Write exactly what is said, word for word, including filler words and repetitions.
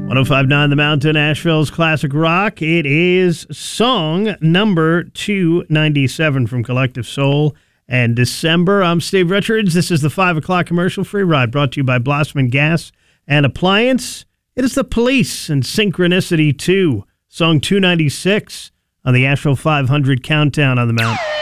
one oh five point nine The Mountain, Asheville's classic rock. It is song number two ninety-seven from Collective Soul and December. I'm Steve Richards. This is the five o'clock commercial free ride brought to you by Blossman Gas and Appliance. It is The Police and Synchronicity two, song two ninety-six on the Asheville five hundred Countdown on the Mountain.